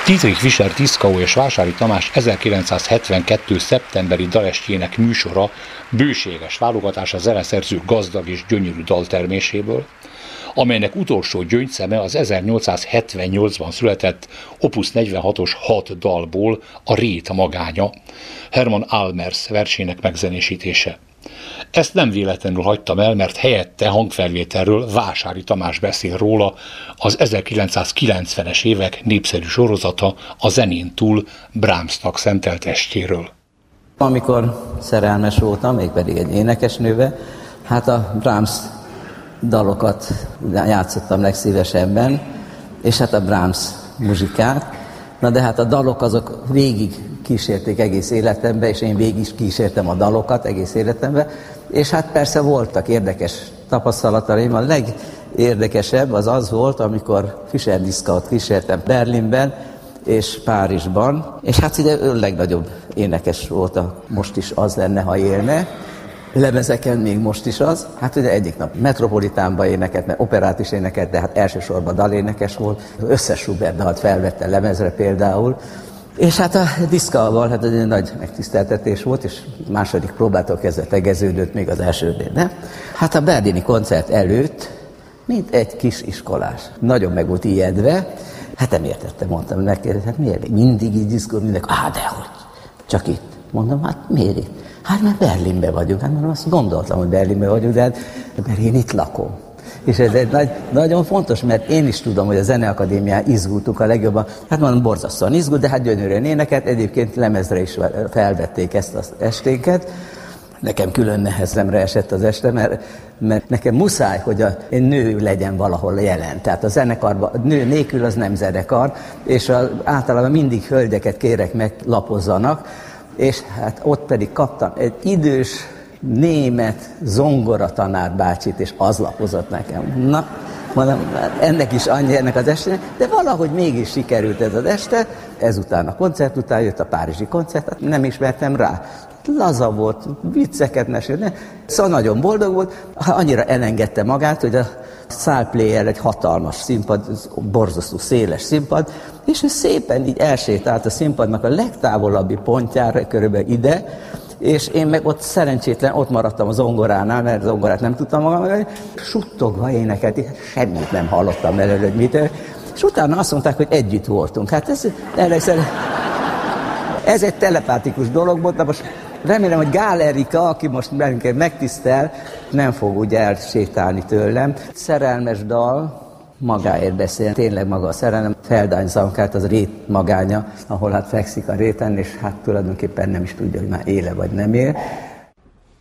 Dietrich Fischer-Dieskau és Vásári Tamás 1972. szeptemberi dalestjének műsora bőséges válogatás a zeneszerző gazdag és gyönyörű dalterméséből, amelynek utolsó gyöngyszeme az 1878-ban született Opus 46-os 6 dalból a Rét magánya, Hermann Almers versének megzenésítése. Ezt nem véletlenül hagytam el, mert helyette hangfelvételről Vásári Tamás beszél róla az 1990-es évek népszerű sorozata A zenén túl Brahmsnak szentelt estjéről. Amikor szerelmes voltam, mégpedig egy énekesnőbe, hát a Brahms dalokat játszottam legszívesebben, és hát a Brahms muzsikát. Na de hát a dalok azok végig kísérték egész életembe, és én végig is kísértem a dalokat egész életembe, és hát persze voltak érdekes tapasztalataim. A legérdekesebb az volt, amikor Fischer-Dieskauot kísértem Berlinben és Párizsban, és hát ugye ő legnagyobb énekes volt, most is az lenne, ha élne. Lemezeken még most is az. Hát ugye egyik nap Metropolitánba énekelt, mert operát is énekelt, de hát elsősorban dalénekes volt. Összes Schubert dalt felvette lemezre például. És hát a Dieskauval hát egy nagy megtiszteltetés volt, és második próbától kezdve tegeződött, még az elsőnél, ne? Hát a berlini koncert előtt, mint egy kis iskolás. Nagyon meg volt ijedve. Hát nem értettem, mondtam neki, hát miért? Mindig így Dieskau, mindenki, dehogy, csak itt. Mondom, hát miért itt? Hát mert Berlinben vagyunk. Hát mondom, azt gondoltam, hogy Berlinben vagyunk, de hát, mert én itt lakom. És ez egy nagyon fontos, mert én is tudom, hogy a Zeneakadémián izgultunk a legjobban. Hát mondom, borzasztóan izgult, de hát gyönyörűen énekelt. Egyébként lemezre is felvették ezt az esténket. Nekem külön nehezemre esett az este, mert nekem muszáj, hogy egy nő legyen valahol jelen. Tehát a zenekarban, a nő nélkül az nem zenekar, és általában mindig hölgyeket kérek meglapozzanak, és hát ott pedig kaptam egy idős német zongora bácsit, és az lapozott nekem. Na, mondom, ennek is annyi ennek az estének, de valahogy mégis sikerült ez az este. Ezután a koncert után jött a párizsi koncert, nem ismertem rá. Laza volt, vicceket mesélt, szóval nagyon boldog volt, annyira elengedte magát, hogy a szálpléjer egy hatalmas színpad, borzasztó széles színpad, és ő szépen így elsétált a színpadnak a legtávolabbi pontjára, körülbelül ide, és én meg ott szerencsétlen ott maradtam a zongoránál, mert a zongorát nem tudtam magam megállni, suttogva énekelt, semmit nem hallottam előre, hogy mit. És utána azt mondták, hogy együtt voltunk. Hát ez egy telepátikus dolog volt, de most remélem, hogy Gál Erika, aki most megtisztel, nem fog úgy elsétálni tőlem. Szerelmes dal, magáért beszél, tényleg maga a szerelem. Feldányzankárt az Rét magánya, ahol hát fekszik a réten, és hát tulajdonképpen nem is tudja, hogy már éle vagy nem él.